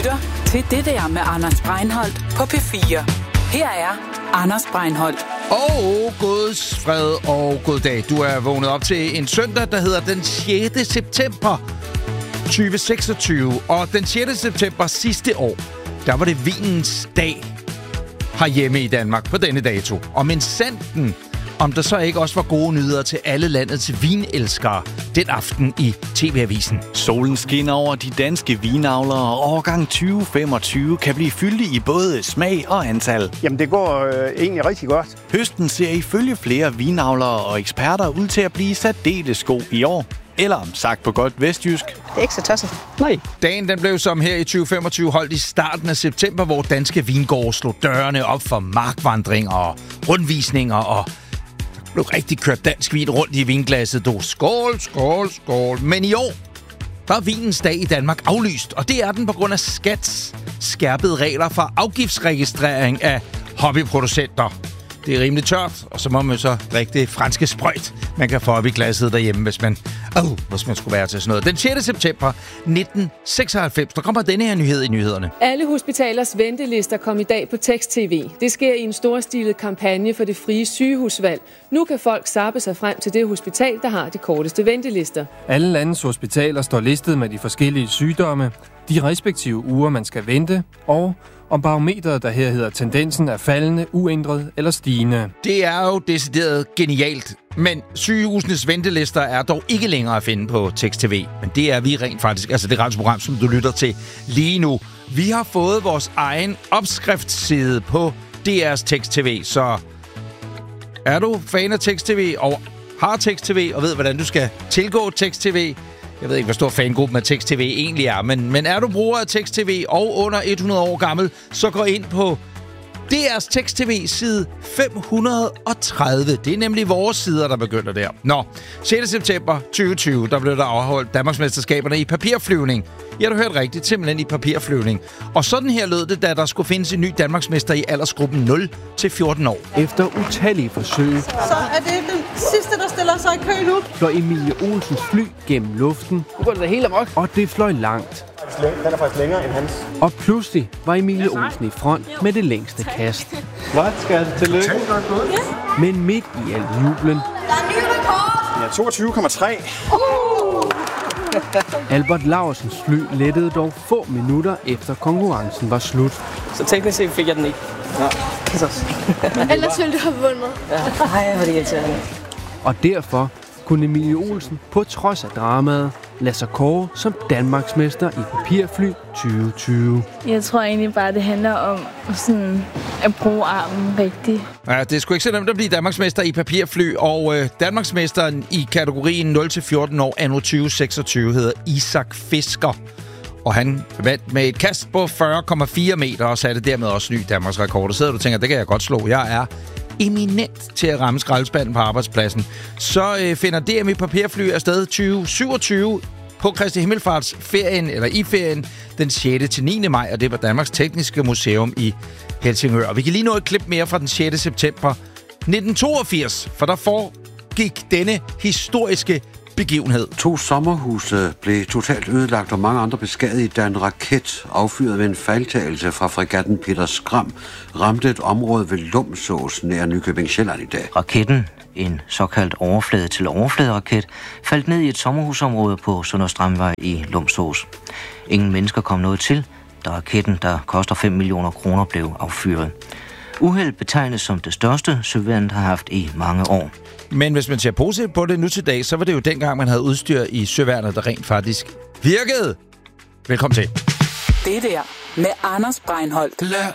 lytter til Det der med Anders Breinholt på P4. Her er Anders Breinholt. Og Guds fred og god dag. Du er vågnet op til en søndag, der hedder den 6. september 2026. Og den 6. september sidste år, der var det vinens dag herhjemme i Danmark på denne dato. Og men sanden, om der så ikke også var gode nyheder til alle landets vinelskere den aften i TV-avisen. Solen skinner over de danske vinavlere, og årgang 2025 kan blive fyldig i både smag og antal. Jamen, det går egentlig rigtig godt. Høsten ser ifølge flere vinavlere og eksperter ud til at blive særdeles god i år. Eller sagt på godt vestjysk. Det er ikke så tosset. Nej. Dagen den blev som her i 2025 holdt i starten af september, hvor danske vingårde slog dørene op for markvandringer og rundvisninger, og der blev rigtig kørt dansk vin rundt i vinglasset. Skål, skål, skål. Men i år, der er vinens dag i Danmark aflyst, og det er den på grund af Skats skærpede regler for afgiftsregistrering af hobbyproducenter. Det er rimelig tørt, og så må man så drikke det franske sprøjt, man kan få op i glasset derhjemme, hvis man skulle være til sådan noget. Den 6. september 1996, der kommer denne her nyhed i nyhederne. Alle hospitalers ventelister kom i dag på tekst-tv. Det sker i en storstilet kampagne for det frie sygehusvalg. Nu kan folk zappe sig frem til det hospital, der har de korteste ventelister. Alle landets hospitaler står listet med de forskellige sygdomme, de respektive uger, man skal vente, og om barometeret, der her hedder tendensen er faldende, uændret eller stigende. Det er jo decideret genialt, men sygehusenes ventelister er dog ikke længere at finde på tekst-tv. Men det er vi rent faktisk, altså det radioprogram, som du lytter til lige nu. Vi har fået vores egen opskriftsside på DR's tekst-tv, så er du fan af tekst-tv og har tekst-tv og ved, hvordan du skal tilgå tekst-tv. Jeg ved ikke, hvor stor fangruppen af tekst-tv egentlig er, men er du bruger af tekst-tv og under 100 år gammel, så gå ind på DR's tekst-tv side 530. Det er nemlig vores sider, der begynder der. Nå, 6. september 2020, der blev der afholdt Danmarksmesterskaberne i papirflyvning. Ja, du hørte rigtigt, simpelthen i papirflyvning. Og sådan her lød det, da der skulle findes en ny Danmarksmester i aldersgruppen 0-14 år. Efter utallige forsøg, Så er det den sidste, der stiller sig i kø nu. fløj Emilie Olsens fly gennem luften. Nu går det da helt amok. Og det fløj langt. Den er faktisk længere end hans. Og pludselig var Emilie Olsen i front med det længste kast. Godt, skat. Tillykke. Men midt i al jublen, Der er ny rekord. Ja, 22,3. Albert Laursens fly lettede dog få minutter efter konkurrencen var slut. Så teknisk set fik jeg den ikke. Nå. Ellers ville du have vundet. Ja. Ej, hvor det irriterende. Og derfor kunne Emilie Olsen, på trods af dramaet, lade sig kåre som Danmarksmester i papirfly 2020. Jeg tror egentlig bare, det handler om sådan at bruge armen rigtigt. Ja, det er sgu ikke så nemt at blive Danmarksmester i papirfly, og Danmarksmesteren i kategorien 0-14 år anno 2026 hedder Isak Fisker. Og han vandt med et kast på 40,4 meter og satte dermed også ny Danmarks rekord. Og sidder du og tænker, det kan jeg godt slå. Jeg er eminent til at ramme skraldespanden på arbejdspladsen. Så finder DM i papirfly afsted 2027 på Kristi Himmelfarts ferien, eller i ferien, den 6. til 9. maj, og det var Danmarks Tekniske Museum i Helsingør. Og vi kan lige nå et klip mere fra den 6. september 1982, for der foregik denne historiske begivenhed. 2 sommerhuse blev totalt ødelagt, og mange andre beskadiget, da en raket affyret ved en fejltagelse fra fregatten Peter Skram ramte et område ved Lumsås nær Nykøbing Sjælland i dag. Raketten, en såkaldt overflade-til-overflade-raket, faldt ned i et sommerhusområde på Sønderstrømvej i Lumsås. Ingen mennesker kom noget til, da raketten, der koster 5 millioner kroner, blev affyret. Uheld betegnes som det største, søværnet har haft i mange år. Men hvis man ser positivt på det nu til dag, så var det jo dengang, man havde udstyr i søværnet, der rent faktisk virkede. Velkommen til. Det der med Anders Breinholt.